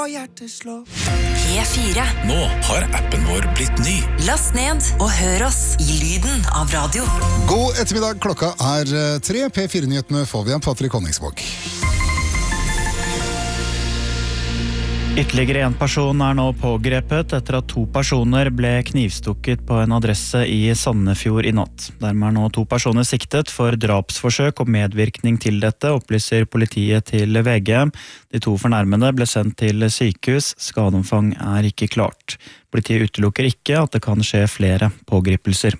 P4. Nå har appen vår blitt ny. Last ned og hør oss i lyden av radio. God ettermiddag, klokka er 3. P4-nyhetene får vi av Patrick Honningsvåg. Ytterligere en person er nå pågrepet etter at 2 personer ble knivstukket på en adresse i Sandefjord i natt. Dermed er nå 2 personer siktet for drapsforsøk og medvirkning til dette, opplyser politiet til VG. De 2 fornærmede ble sendt til sykehus. Skadeomfang er ikke klart. Politiet utelukker ikke at det kan skje flere pågripelser.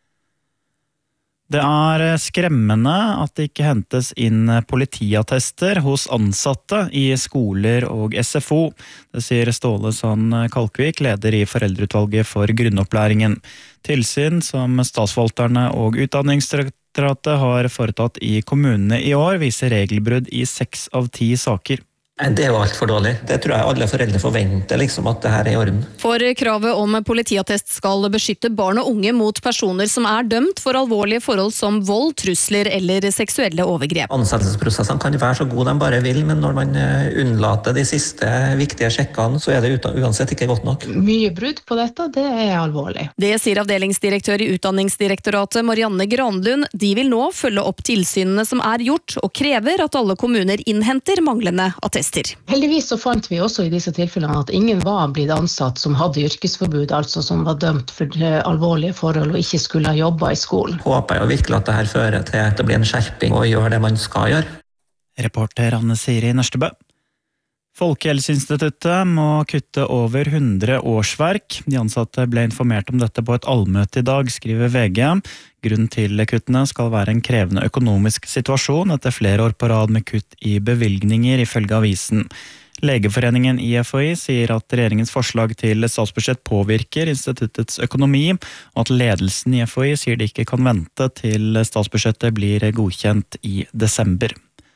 Det er skremmende at det ikke hentes inn politiattester hos ansatte i skoler og SFO. Det sier Ståle Sand Kalkvik, leder i foreldreutvalget for grunnopplæringen. Tilsyn som statsforvalterne og Utdanningsdirektoratet har foretatt i kommunene i år, viser regelbrudd i 6 av 10 saker. Det er jo alt for dårlig. Det tror jeg alle foreldre forventer, at det her er i orden. For kravet om politiattest skal beskytte barn og unge mot personer som er dømt for alvorlige forhold som vold, trusler eller seksuelle overgrep. Ansettelsesprosessene kan være så gode de bare vil, men når man unnlater de siste viktige sjekkene, så er det uansett ikke godt nok. Mye brudd på dette, det er alvorlig. Det sier avdelingsdirektør i Utdanningsdirektoratet Marianne Granlund. De vil nå følge opp tilsynene som er gjort, og krever at alle kommuner innhenter manglende attester. Heldigvis så fant vi også i disse tilfellene at ingen var blitt ansatt som hadde yrkesforbud, altså som var dømt for alvorlige forhold og ikke skulle ha jobbet i skolen. Håper jeg virkelig at det her fører til at det blir en skjerping og gjør det man skal gjøre. Reporter Anne Siri Nørstebø. Folkehelseinstituttet må kutte over 100 årsverk. De ansatte ble informert om dette på et allmøte i dag, skriver VG. Grunnen til kuttene skal være en krevende økonomisk situasjon etter flere år på rad med kutt i bevilgninger, ifølge avisen. Legeforeningen i FHI sier at regjeringens forslag til statsbudsjett påvirker instituttets økonomi, og at ledelsen i FHI sier de ikke kan vente til statsbudsjettet blir godkjent i desember.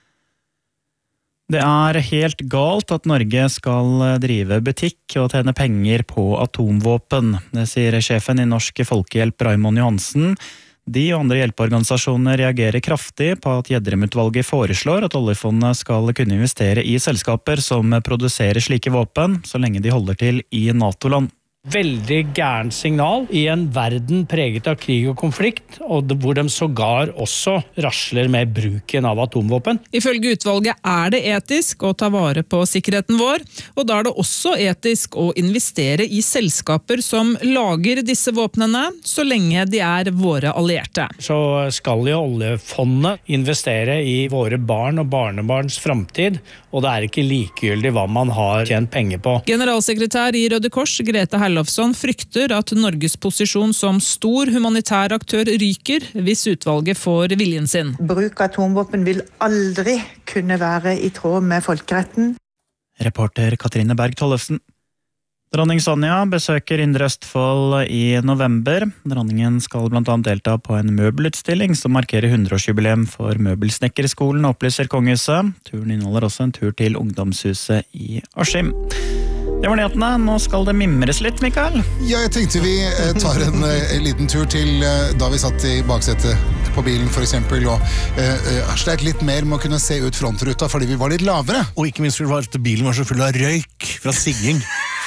Det er helt galt at Norge skal drive butikk og tjene penger på atomvåpen. Det sier sjefen i Norsk Folkehjelp Raymond Johansen. De og andre hjelpeorganisasjoner reagerer kraftig på at Gjedrem-utvalget foreslår at oljefondet skal kunne investere i selskaper som produserer slike våpen, så lenge de holder til i NATO-land. Veldig gærent signal i en verden preget av krig og konflikt, og hvor de sågar også rasler med bruken av atomvåpen. Ifølge utvalget er det etisk å ta vare på sikkerheten vår, og da er det også etisk å investere i selskaper som lager disse våpnene, så lenge de er våre allierte. Så skal jo oljefondet investere i våre barn og barnebarns framtid, og det er ikke likegyldig hva man har tjent penger på. Generalsekretær i Røde Kors, Grete Herlofsson, frykter at Norges posisjon som stor humanitær aktør ryker hvis utvalget får viljen sin. Bruk av atomvåpen vil aldri kunne være i tråd med folkeretten. Reporter Katrine Berg Tollefsen. Dronning Sonja besøker Indre Østfold i november. Dronningen skal blant annet delta på en møbelutstilling som markerer 100-årsjubileum for Møbelsnekkerskolen, opplyser Kongehuset. Turen inneholder også en tur til ungdomshuset i Askim. Det var nyhetene. Nå skal det mimres litt, Mikael. Ja, jeg tenkte vi tar en liten tur til da vi satt i baksetet på bilen for eksempel, og sleit litt mer med å kunne se ut frontruta fordi vi var litt lavere. Og ikke minst fordi bilen var så full av røyk fra sigging.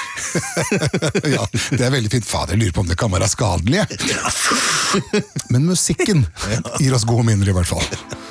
Ja, det er veldig fint. Fader, jeg lurer på om det kan være skadelig. Men musikken gir oss gode minner i hvert fall.